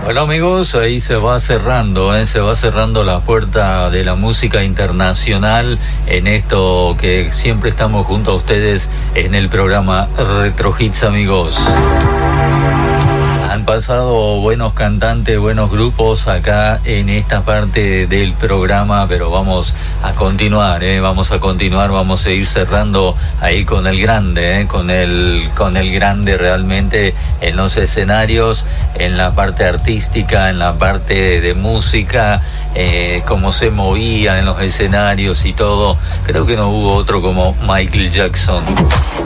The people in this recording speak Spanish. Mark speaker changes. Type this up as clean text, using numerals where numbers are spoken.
Speaker 1: Bueno amigos, ahí se va cerrando la puerta de la música internacional en esto que siempre estamos junto a ustedes en el programa Retro Hits, amigos. Han pasado buenos cantantes, buenos grupos acá en esta parte del programa, pero vamos a continuar, vamos a ir cerrando ahí con el grande, con el grande realmente en los escenarios, en la parte artística, en la parte de música, cómo se movía en los escenarios y todo. Creo que no hubo otro como Michael Jackson.